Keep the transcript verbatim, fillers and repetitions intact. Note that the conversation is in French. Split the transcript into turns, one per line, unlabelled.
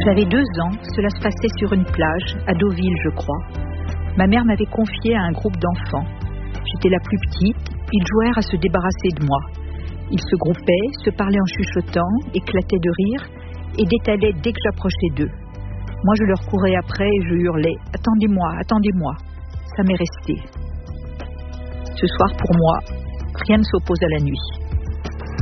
J'avais deux ans, cela se passait sur une plage, à Deauville je crois. Ma mère m'avait confiée à un groupe d'enfants. J'étais la plus petite, ils jouèrent à se débarrasser de moi. Ils se groupaient, se parlaient en chuchotant, éclataient de rire et détalaient dès que j'approchais d'eux. Moi je leur courais après et je hurlais « Attendez-moi, attendez-moi !» Ça m'est resté. Ce soir pour moi, rien ne s'oppose à la nuit.